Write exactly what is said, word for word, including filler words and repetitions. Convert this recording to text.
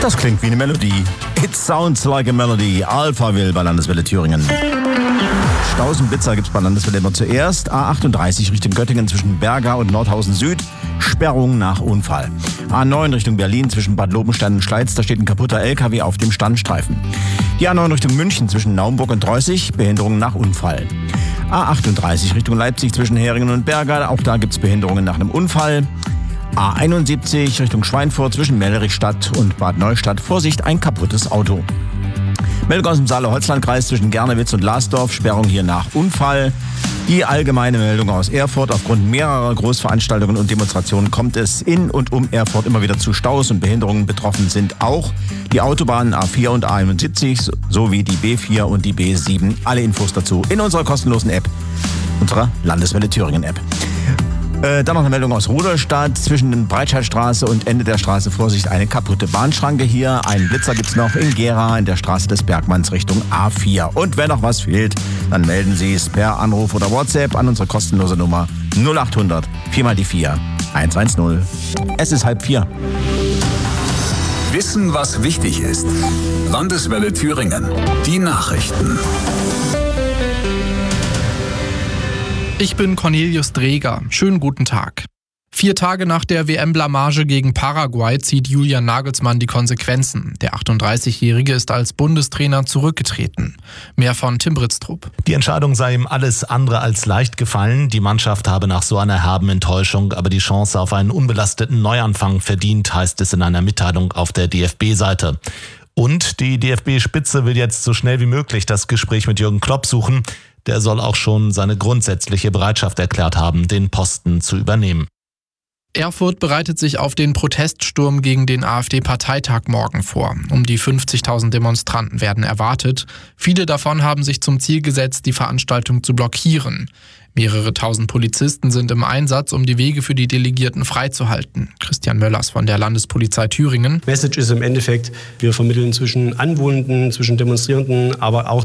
Das klingt wie eine Melodie. It sounds like a melody. Alphaville bei Landeswelle Thüringen. Staus und Blitzer gibt es bei Landeswelle immer zuerst. A achtunddreißig Richtung Göttingen zwischen Berga und Nordhausen Süd. Sperrung nach Unfall. A neun Richtung Berlin zwischen Bad Lobenstein und Schleiz. Da steht ein kaputter L K W auf dem Standstreifen. Die A neun Richtung München zwischen Naumburg und Dreußig. Behinderungen nach Unfall. A achtunddreißig Richtung Leipzig zwischen Heringen und Berga. Auch da gibt es Behinderungen nach einem Unfall. A einundsiebzig Richtung Schweinfurt zwischen Mellerichstadt und Bad Neustadt. Vorsicht, ein kaputtes Auto. Meldung aus dem Saale-Holzland-Kreis zwischen Gernewitz und Lasdorf. Sperrung hier nach Unfall. Die allgemeine Meldung aus Erfurt. Aufgrund mehrerer Großveranstaltungen und Demonstrationen kommt es in und um Erfurt immer wieder zu Staus und Behinderungen. Betroffen sind auch die Autobahnen A vier und A einundsiebzig sowie die B vier und die B sieben. Alle Infos dazu in unserer kostenlosen App, unserer Landeswelle Thüringen-App. Äh, dann noch eine Meldung aus Rudolstadt. Zwischen der Breitscheidstraße und Ende der Straße, Vorsicht, eine kaputte Bahnschranke hier. Einen Blitzer gibt's noch in Gera in der Straße des Bergmanns Richtung A vier. Und wenn noch was fehlt, dann melden Sie es per Anruf oder WhatsApp an unsere kostenlose Nummer null achthundert vier mal die vier eins eins null. Es ist halb vier. Wissen, was wichtig ist. Landeswelle Thüringen. Die Nachrichten. Ich bin Cornelius Dreger. Schönen guten Tag. Vier Tage nach der W M-Blamage gegen Paraguay zieht Julian Nagelsmann die Konsequenzen. Der achtunddreißigjährige ist als Bundestrainer zurückgetreten. Mehr von Tim Britztrup. Die Entscheidung sei ihm alles andere als leicht gefallen. Die Mannschaft habe nach so einer herben Enttäuschung aber die Chance auf einen unbelasteten Neuanfang verdient, heißt es in einer Mitteilung auf der D F B-Seite. Und die D F B-Spitze will jetzt so schnell wie möglich das Gespräch mit Jürgen Klopp suchen. Der soll auch schon seine grundsätzliche Bereitschaft erklärt haben, den Posten zu übernehmen. Erfurt bereitet sich auf den Proteststurm gegen den AfD-Parteitag morgen vor. Um die fünfzigtausend Demonstranten werden erwartet. Viele davon haben sich zum Ziel gesetzt, die Veranstaltung zu blockieren. Mehrere tausend Polizisten sind im Einsatz, um die Wege für die Delegierten freizuhalten. Christian Möllers von der Landespolizei Thüringen. Message ist im Endeffekt, wir vermitteln zwischen Anwohnenden, zwischen Demonstrierenden, aber auch